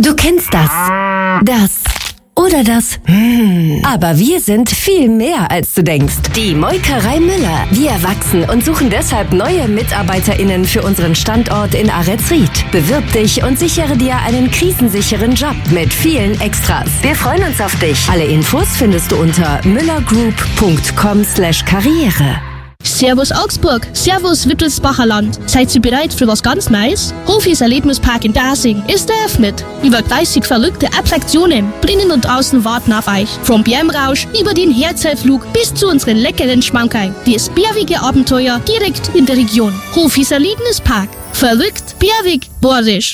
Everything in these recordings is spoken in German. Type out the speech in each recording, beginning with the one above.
Du kennst das. Das. Oder das. Aber wir sind viel mehr, als du denkst. Die Molkerei Müller. Wir wachsen und suchen deshalb neue MitarbeiterInnen für unseren Standort in Aretz-Ried. Bewirb dich und sichere dir einen krisensicheren Job mit vielen Extras. Wir freuen uns auf dich. Alle Infos findest du unter müllergroup.com/karriere. Servus Augsburg, Servus Wittelsbacher Land. Seid ihr bereit für was ganz Neues? Hofis Erlebnispark in Dasing ist eröffnet. Über 30 verrückte Attraktionen drinnen und außen warten auf euch. Vom Bärmrausch über den Herzellflug bis zu unseren leckeren Schmankerl. Das bärwige Abenteuer direkt in der Region. Hofis Erlebnispark. Verrückt, bärwig, borisch.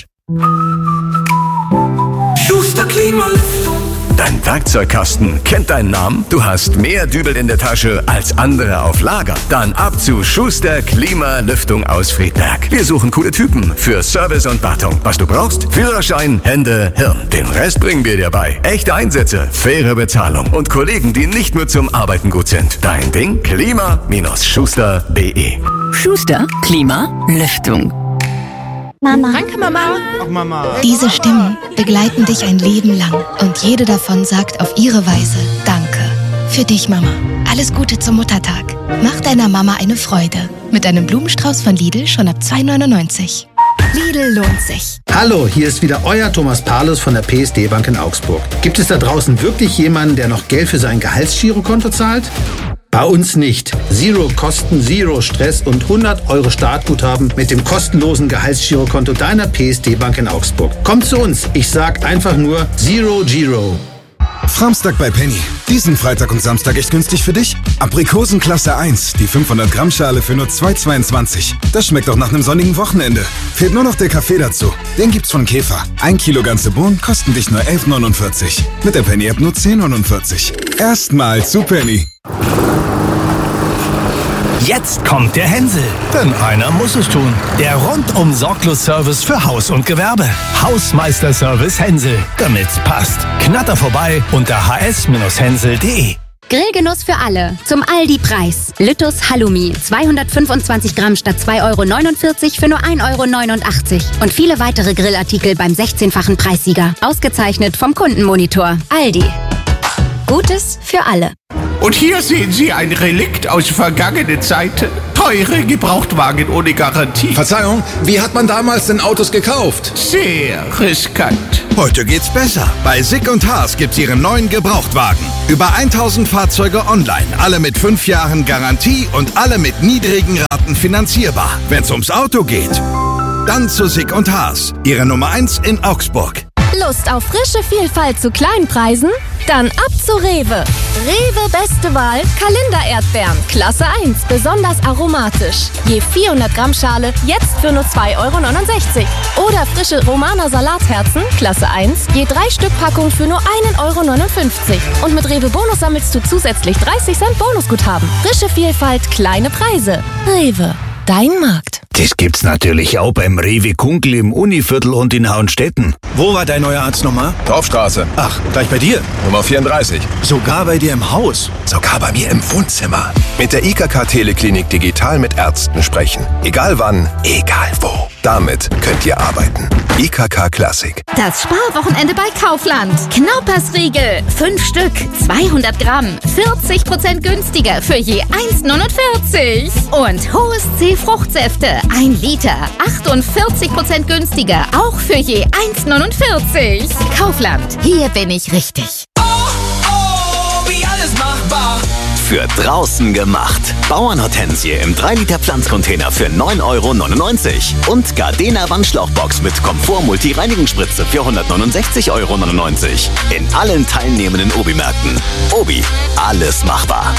Schuster Klimalüftung. Dein Werkzeugkasten kennt deinen Namen? Du hast mehr Dübel in der Tasche als andere auf Lager? Dann ab zu Schuster Klimalüftung aus Friedberg. Wir suchen coole Typen für Service und Wartung. Was du brauchst? Führerschein, Hände, Hirn. Den Rest bringen wir dir bei. Echte Einsätze, faire Bezahlung und Kollegen, die nicht nur zum Arbeiten gut sind. Dein Ding? Klima-schuster.de. Schuster Klimalüftung. Mama. Danke, Mama. Ach, Mama. Diese Stimmen begleiten dich ein Leben lang und jede davon sagt auf ihre Weise Danke. Für dich, Mama. Alles Gute zum Muttertag. Mach deiner Mama eine Freude. Mit einem Blumenstrauß von Lidl schon ab 2,99 €. Lidl lohnt sich. Hallo, hier ist wieder euer Thomas Pahlus von der PSD Bank in Augsburg. Gibt es da draußen wirklich jemanden, der noch Geld für sein Gehaltsgirokonto zahlt? Bei uns nicht. Zero Kosten, Zero Stress und 100 € Startguthaben mit dem kostenlosen Gehaltsgirokonto deiner PSD Bank in Augsburg. Kommt zu uns. Ich sag einfach nur Zero Giro. Framstag bei Penny. Diesen Freitag und Samstag echt günstig für dich? Aprikosen Klasse 1, die 500 Gramm Schale für nur 2,22. Das schmeckt auch nach einem sonnigen Wochenende. Fehlt nur noch der Kaffee dazu. Den gibt's von Käfer. 1 Kilo ganze Bohnen kosten dich nur 11,49. Mit der Penny-App nur 10,49. Erstmal zu Penny. Jetzt kommt der Hänsel, denn einer muss es tun. Der rundum sorglos Service für Haus und Gewerbe. Hausmeister-Service Hänsel, damit's passt. Knatter vorbei unter hs-hänsel.de. Grillgenuss für alle. Zum Aldi-Preis. Lüttus Halloumi. 225 Gramm statt 2,49 € für nur 1,89 €. Und viele weitere Grillartikel beim 16-fachen Preissieger. Ausgezeichnet vom Kundenmonitor. Aldi. Gutes für alle. Und hier sehen Sie ein Relikt aus vergangenen Zeiten. Teure Gebrauchtwagen ohne Garantie. Verzeihung, wie hat man damals denn Autos gekauft? Sehr riskant. Heute geht's besser. Bei Sick & Haas gibt's Ihren neuen Gebrauchtwagen. Über 1000 Fahrzeuge online. Alle mit 5 Jahren Garantie und alle mit niedrigen Raten finanzierbar. Wenn's ums Auto geht, dann zu Sick & Haas. Ihre Nummer 1 in Augsburg. Lust auf frische Vielfalt zu kleinen Preisen? Dann ab zu Rewe. Rewe beste Wahl, Kalender-Erdbeeren, Klasse 1, besonders aromatisch. Je 400 Gramm Schale, jetzt für nur 2,69 €. Oder frische Romaner Salatherzen, Klasse 1, je 3 Stück Packung für nur 1,59 €. Und mit Rewe Bonus sammelst du zusätzlich 30 Cent Bonusguthaben. Frische Vielfalt, kleine Preise. Rewe, dein Markt. Das gibt's natürlich auch beim Rewe Kunkel im Univiertel und in Hauenstetten. Wo war dein neuer Arzt nochmal? Dorfstraße. Ach, gleich bei dir? Nummer 34. Sogar bei dir im Haus? Sogar bei mir im Wohnzimmer. Mit der IKK Teleklinik digital mit Ärzten sprechen. Egal wann, egal wo. Damit könnt ihr arbeiten. IKK Classic. Das Sparwochenende bei Kaufland. Knaupersriegel. 5 Stück. 200 Gramm. 40% günstiger für je 1,49 €. Und Hohes C Fruchtsäfte. 1 Liter. 48% günstiger. Auch für je 1,49 €. Kaufland. Hier bin ich richtig. Wie alles machbar. Für draußen gemacht. Bauernhortensie im 3-Liter Pflanzcontainer für 9,99 € und Gardena Wandschlauchbox mit Komfort-Multi-Reinigungsspritze für 169,99 € in allen teilnehmenden Obi-Märkten. Obi, alles machbar.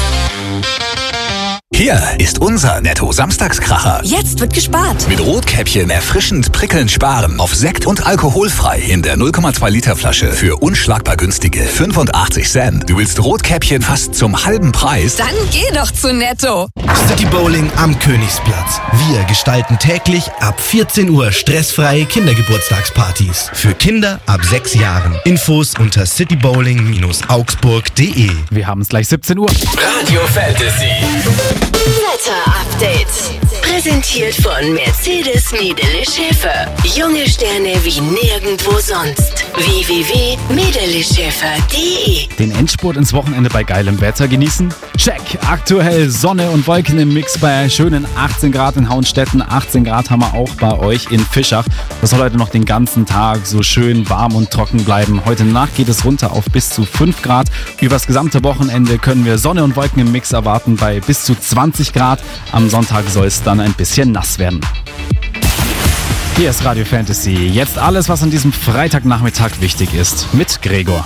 Hier ist unser Netto-Samstagskracher. Jetzt wird gespart. Mit Rotkäppchen erfrischend prickelnd sparen. Auf Sekt und alkoholfrei in der 0,2 Liter Flasche für unschlagbar günstige 85 Cent. Du willst Rotkäppchen fast zum halben Preis? Dann geh doch zu Netto. City Bowling am Königsplatz. Wir gestalten täglich ab 14 Uhr stressfreie Kindergeburtstagspartys. Für Kinder ab 6 Jahren. Infos unter citybowling-augsburg.de. Wir haben es gleich 17 Uhr. Radio Fantasy. Wetter-Update. Präsentiert von Mercedes Medele Schäfer. Junge Sterne wie nirgendwo sonst. www.medeleschäfer.de. Den Endspurt ins Wochenende bei geilem Wetter genießen? Check! Aktuell Sonne und Wolken im Mix bei schönen 18 Grad in Hauenstetten. 18 Grad haben wir auch bei euch in Fischach. Das soll heute noch den ganzen Tag so schön warm und trocken bleiben. Heute Nacht geht es runter auf bis zu 5 Grad. Übers gesamte Wochenende können wir Sonne und Wolken im Mix erwarten bei bis zu 20 Grad. Am Sonntag soll es dann ein bisschen nass werden. Hier ist Radio Fantasy. Jetzt alles, was an diesem Freitagnachmittag wichtig ist. Mit Gregor.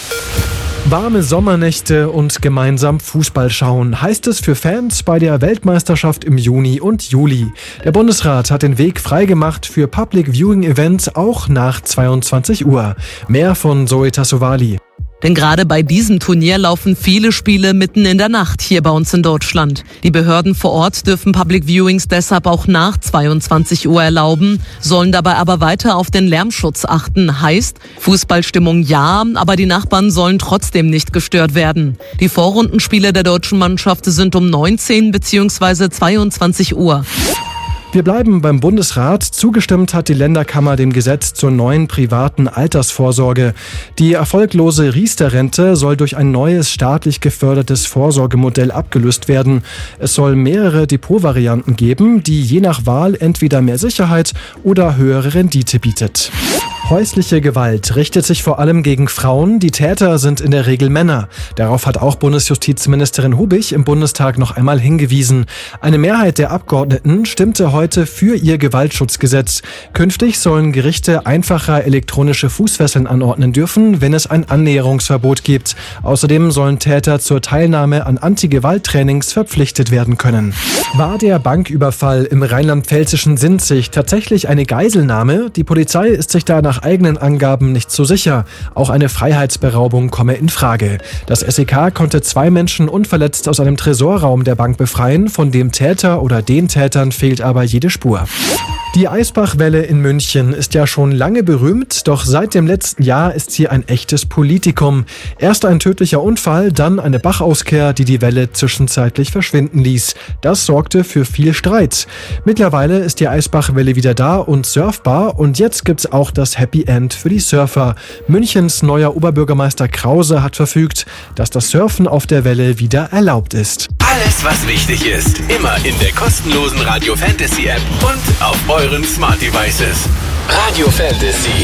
Warme Sommernächte und gemeinsam Fußball schauen, heißt es für Fans bei der Weltmeisterschaft im Juni und Juli. Der Bundesrat hat den Weg freigemacht für Public Viewing Events auch nach 22 Uhr. Mehr von Zoe Tassovali. Denn gerade bei diesem Turnier laufen viele Spiele mitten in der Nacht hier bei uns in Deutschland. Die Behörden vor Ort dürfen Public Viewings deshalb auch nach 22 Uhr erlauben, sollen dabei aber weiter auf den Lärmschutz achten. Heißt, Fußballstimmung ja, aber die Nachbarn sollen trotzdem nicht gestört werden. Die Vorrundenspiele der deutschen Mannschaft sind um 19 bzw. 22 Uhr. Wir bleiben beim Bundesrat. Zugestimmt hat die Länderkammer dem Gesetz zur neuen privaten Altersvorsorge. Die erfolglose Riester-Rente soll durch ein neues staatlich gefördertes Vorsorgemodell abgelöst werden. Es soll mehrere Depotvarianten geben, die je nach Wahl entweder mehr Sicherheit oder höhere Rendite bietet. Häusliche Gewalt richtet sich vor allem gegen Frauen. Die Täter sind in der Regel Männer. Darauf hat auch Bundesjustizministerin Hubich im Bundestag noch einmal hingewiesen. Eine Mehrheit der Abgeordneten stimmte heute für ihr Gewaltschutzgesetz. Künftig sollen Gerichte einfacher elektronische Fußfesseln anordnen dürfen, wenn es ein Annäherungsverbot gibt. Außerdem sollen Täter zur Teilnahme an Anti-Gewalt-Trainings verpflichtet werden können. War der Banküberfall im rheinland-pfälzischen Sinzig tatsächlich eine Geiselnahme? Die Polizei ist sich da nach eigenen Angaben nicht so sicher. Auch eine Freiheitsberaubung komme in Frage. Das SEK konnte 2 Menschen unverletzt aus einem Tresorraum der Bank befreien. Von dem Täter oder den Tätern fehlt aber jede Spur. Die Eisbachwelle in München ist ja schon lange berühmt, doch seit dem letzten Jahr ist sie ein echtes Politikum. Erst ein tödlicher Unfall, dann eine Bachauskehr, die die Welle zwischenzeitlich verschwinden ließ. Das sorgte für viel Streit. Mittlerweile ist die Eisbachwelle wieder da und surfbar und jetzt gibt's auch das Happy End für die Surfer. Münchens neuer Oberbürgermeister Krause hat verfügt, dass das Surfen auf der Welle wieder erlaubt ist. Alles, was wichtig ist, immer in der kostenlosen Radio Fantasy App und auf euren Smart Devices. Radio Fantasy.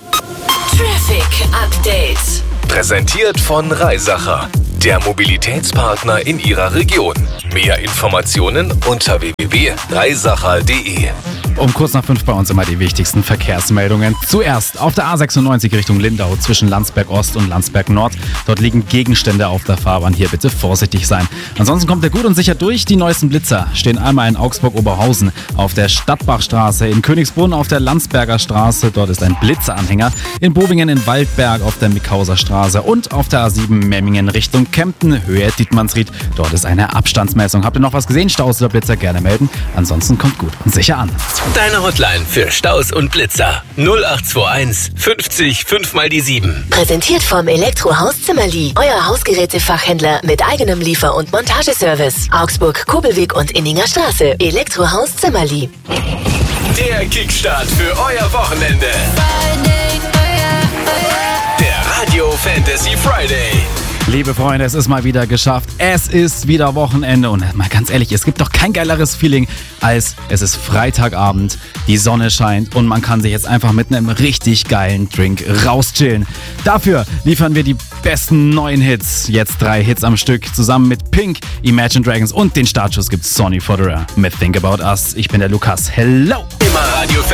Traffic Update. Präsentiert von Reisacher, der Mobilitätspartner in Ihrer Region. Mehr Informationen unter www.reisacher.de. Um kurz nach 5 bei uns immer die wichtigsten Verkehrsmeldungen. Zuerst auf der A96 Richtung Lindau zwischen Landsberg Ost und Landsberg Nord. Dort liegen Gegenstände auf der Fahrbahn. Hier bitte vorsichtig sein. Ansonsten kommt ihr gut und sicher durch. Die neuesten Blitzer stehen einmal in Augsburg-Oberhausen auf der Stadtbachstraße, in Königsbrunn auf der Landsberger Straße. Dort ist ein Blitzeranhänger. In Bovingen in Waldberg auf der Mickhauser Straße und auf der A7 Memmingen Richtung Kempten, Höhe Dietmannsried. Dort ist eine Abstandsmessung. Habt ihr noch was gesehen? Staus oder Blitzer? Gerne melden. Ansonsten kommt gut und sicher an. Deine Hotline für Staus und Blitzer 0821 50 5 mal die 7. Präsentiert vom Elektrohaus Zimmerli. Euer Hausgerätefachhändler mit eigenem Liefer- und Montageservice. Augsburg, Kobelweg und Inninger Straße. Elektrohaus Zimmerli. Der Kickstart für euer Wochenende. Der Radio Fantasy Friday. Liebe Freunde, es ist mal wieder geschafft. Es ist wieder Wochenende und mal ganz ehrlich, es gibt doch kein geileres Feeling, als es ist Freitagabend, die Sonne scheint und man kann sich jetzt einfach mit einem richtig geilen Drink rauschillen. Dafür liefern wir die besten neuen Hits. Jetzt 3 Hits am Stück, zusammen mit Pink, Imagine Dragons und den Startschuss gibt's Sonny Fodera mit Think About Us. Ich bin der Lukas. Hello! Immer Radio